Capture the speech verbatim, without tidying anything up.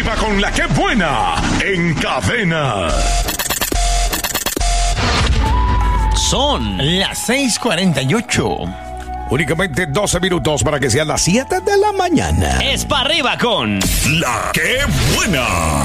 arriba con la que buena en Cadena. Son las seis cuarenta y ocho. Únicamente doce minutos para que sean las siete de la mañana. Es para arriba con La que buena.